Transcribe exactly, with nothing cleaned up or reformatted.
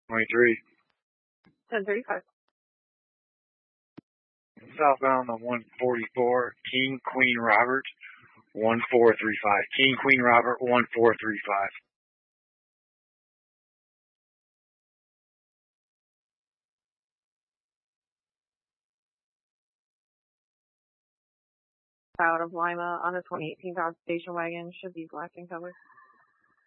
twenty-three. ten thirty-five. Southbound on one forty-four, King Queen Robert, one four three five. King Queen Robert, one four three five. Out of Lima on the twenty eighteen Dodge station wagon, should be black in color.